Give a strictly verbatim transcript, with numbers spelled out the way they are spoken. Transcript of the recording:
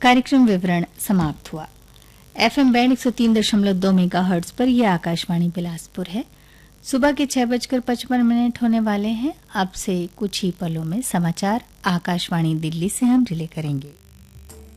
कार्यक्रम विवरण समाप्त हुआ। एफएम बैंड एक सौ तीन दशमलव दो मेगाहर्ट्ज पर यह आकाशवाणी बिलासपुर है। सुबह के छह बजकर पचपन मिनट होने वाले हैं। अब से कुछ ही पलों में समाचार आकाशवाणी दिल्ली से हम रिले करेंगे।